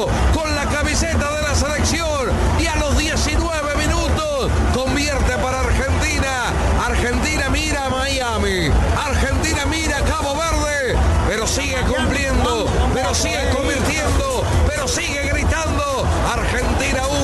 Romero con la camiseta de la selección y a los 19 minutos convierte para Argentina. Argentina mira a Miami, Argentina mira a Cabo Verde, pero sigue cumpliendo, pero sigue convirtiendo, pero sigue gritando. Argentina